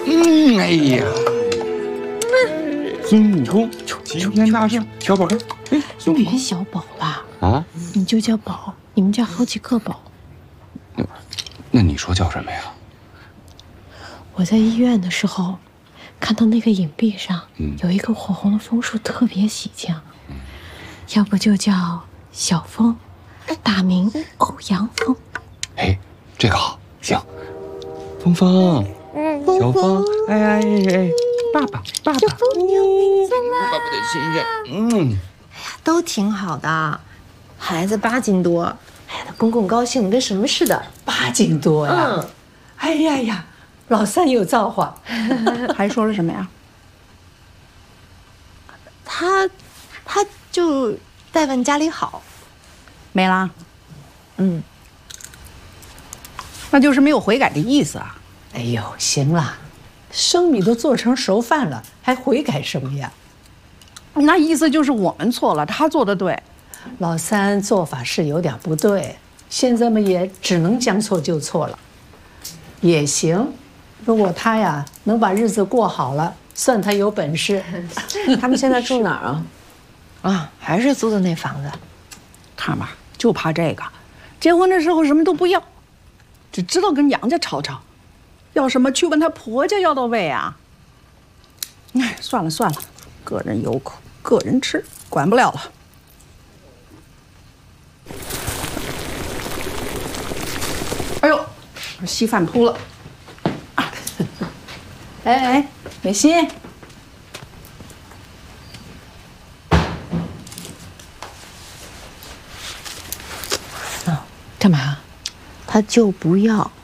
哎呀，孙悟空齐天大圣，小宝贝，孙悟空别小宝啦啊， 你就叫宝，你们家好几个宝。 那你说叫什么呀？ 我在医院的时候，看到那个影壁上有一个火红的枫树，特别喜庆。要不就叫小枫，大名欧阳锋。 哎，这个好，行。峰峰，小峰，哎，爸爸， 小枫你有名字了， 爸爸的心愿， 都挺好的，孩子8斤多，哎呀，公公高兴跟什么似的。 8斤多呀！哎呀呀，老三有造化， 还说了什么呀？ 他就代问家里好， 没啦。 那就是没有悔改的意思啊！哎呦，行了，生米都做成熟饭了，还悔改什么呀？ 那意思就是我们错了，他做的对。 老三做法是有点不对，现在嘛也只能将错就错了，也行。如果他呀能把日子过好了，算他有本事。 他们现在住哪儿啊？啊，还是租的那房子。 看吧，就怕这个，结婚的时候什么都不要，只知道跟杨家吵吵，要什么去问他婆家要到位啊。哎，算了算了，个人有苦个人吃，管不了了。哎呦，稀饭扑了！ 哎，美心， 干嘛？ 他就不要。